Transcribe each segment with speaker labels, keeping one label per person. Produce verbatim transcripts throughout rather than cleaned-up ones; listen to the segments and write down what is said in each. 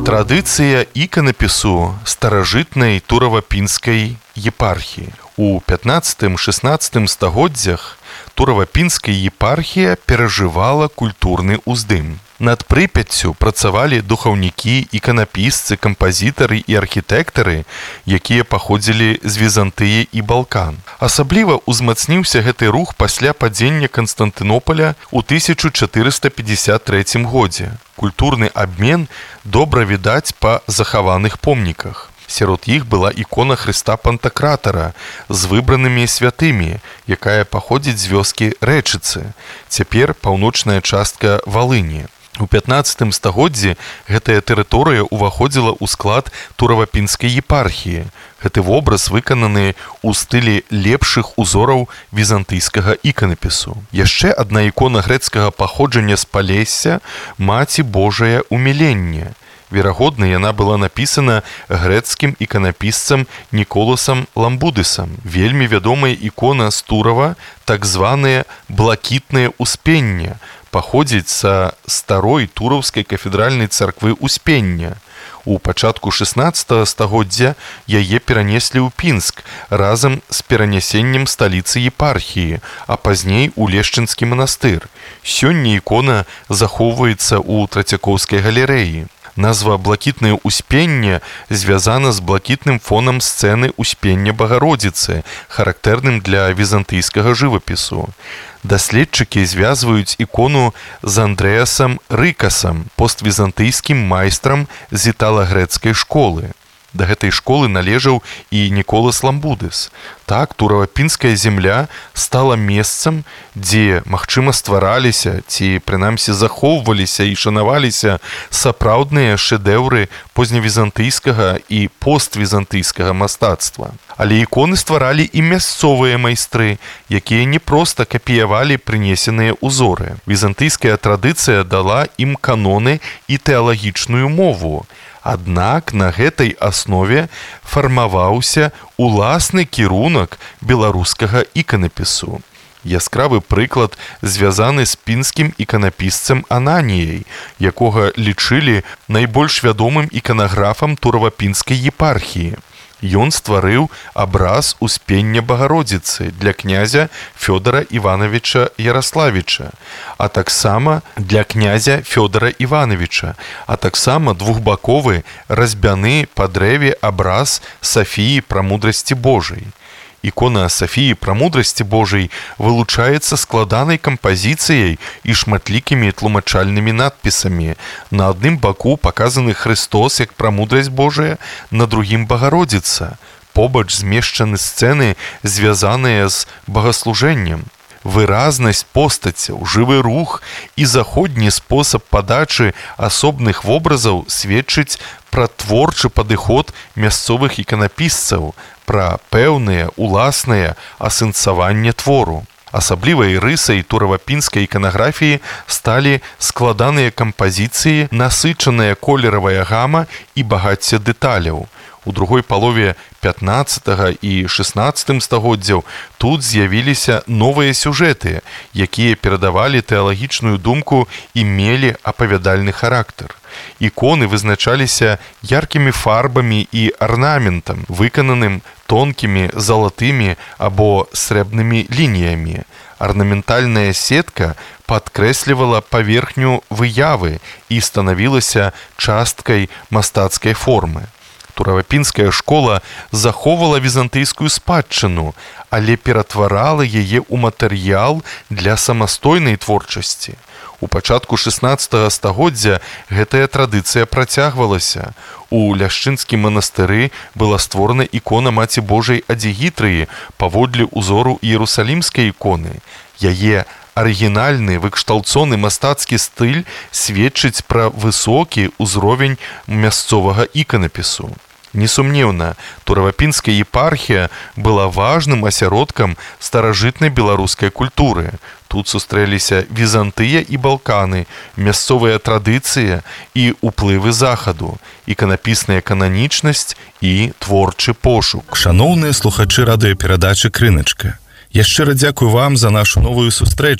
Speaker 1: Традыцыя іканапісу старажытнай туравапінскай епархіі. У пятнаццатым-шаснаццатым стагоддзях туравапінская епархія перажывала культурны ўздым. Над Прыпяццю працавалі духаўнікі, іканапісцы, кампазітары і архітэктары, якія паходзілі з Візантыі і Балкан. Асабліва ўзмацніўся гэты рух пасля падзення Канстантынополя ў тысяча чатырыста пятьдесят трэцім годзе. Культурны абмен добра відаць па захаваных помніках. Сярод іх была ікона Хрыста Пантакратара з выбранымі святымі, якая паходзіць з вёскі Рэчыцы, цяпер паўночная частка Валыні. У пятнаццатым стагоддзі гэтая тэрыторыя ўваходзіла ў склад туравапінскай епархіі. Гэты вобраз выкананы ў стылі лепшых узораў візантыйскага іканапісу. Яшчэ адна ікона грэцкага паходжання з Палесся – Маці Божае уміленне. Верагодна, яна была напісана грэцкім іканапісцам Ніколасам Ламбудысам. Вельмі вядомая ікона з Турава, так званае блакітнае ўспенне, паходзіць са старой тураўскай кафедральнай царквы Успення. У пачатку шаснаццатага стагоддзя яе перанеслі ў Пінск разам з перанясеннем сталіцы епархіі, а пазней у Лешчынскі манастыр. Сёння ікона захоўваецца ў Трацякоўскай галерэі. Назва «Блакітнае ўспенне» звязана з блакітным фонам сцэны Успення Багародзіцы, характэрным для візантыйскага жывапісу. Даследчыкі звязваюць ікону з Андрэасам Рыкасам, поствізантыйскім майстрам з італа-грэцкай школы. Да гэтай школы належаў і Ніколас Ламбудыс. Так, туравапінская земля стала месцам, дзе, магчыма, ствараліся ці, прынамсі, захоўваліся і шанаваліся сапраўдныя шэдэўры позневізантыйскага і поствізантыйскага мастацтва. Але іконы стваралі і мясцовыя майстры, якія не проста капіявалі прынесеныя ўзоры. Візантыйская традыцыя дала ім каноны і тэалагічную мову. Аднак на гэтай аснове фармаваўся уласны кірунак беларускага іканапісу. Яскравы прыклад звязаны з пінскім іканапісцам Ананіяй, якога лічылі найбольш вядомым іканаграфам туравапінскай епархіі. Ён стварыў абраз Успення Багародзіцы для князя Фёдара Івановича Яраславіча, а таксама для князя Фёдара Івановича, а таксама двухбаковы разьбяны па дрэве абраз Сафіі Прамудрасці Божай. Ікона Сафіі Прамудрасці Божай вылучаецца складанай кампазіцыяй і шматлікімі тлумачальнымі надпісамі. На адным баку паказаны Хрыстос як прамудрасць Божая, на другім Багародзіца. Побач змешчаны сцэны, звязаныя з богаслужэннем. Выразнасць постацяў, жывы рух і заходні спосаб падачы асобных вобразаў сведчыць пра творчы падыход мясцовых іканапісцаў, пра пэўнае уласнае асэнсаванне твору. Асаблівай рысай туравапінскай іканаграфіі сталі складаныя кампазіцыі, насычаная колеравая гама і багацце дэталяў. У другой палове пятнаццатага і шаснаццатым стагоддзяў тут з'явіліся новыя сюжэты, якія перадавалі тэалагічную думку і мелі апавядальны характар. Іконы вызначаліся яркімі фарбамі і арнаментам, выкананым тонкімі залатымі або срэбнымі лініямі. Арнаментальная сетка падкрэслівала паверхню выявы і станавілася часткай мастацкай формы. Туравапінская школа захоўвала візантыйскую спадчыну, але ператварала яе ў матэрыял для самастойнай творчасці. У пачатку шаснаццатага стагоддзя гэтая традыцыя працягвалася. У Ляшчынскім манастыры была створана ікона Маці Божай Адзігітрыі паводле ўзору іерусалімскай іконы. Яе арыгінальны выкшталцоны мастацкі стыль сведчыць пра высокі ўзровень мясцовага іканапісу. Несумнеўна, туравапінская епархія была важным асяродкам старажытнай беларускай культуры. Тут сустрэліся Візантыя і Балканы, мясцовая традыцыя і ўплывы захаду, іканапісная кананічнасць і творчы пошук.
Speaker 2: Шаноўныя слухачы радыёперадачы «Крыначка», я шчыра дзякую вам за нашу новую сустрэчу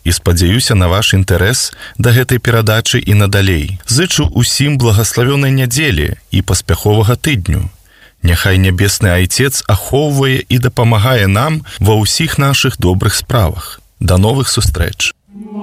Speaker 1: і спадзяюся на ваш інтарэс да гэтай перадачы і надалей. Зычу усім благаславёнай нядзелі і паспяховага тыдню. Няхай нябесны Айцец ахоўвае і дапамагае нам ва ўсіх нашых добрых справах. Да новых сустрэч!